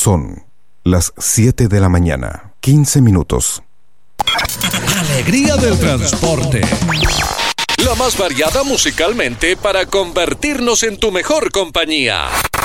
Son las 7 de la mañana, 15 minutos. Alegría del transporte. La más variada musicalmente para convertirnos en tu mejor compañía.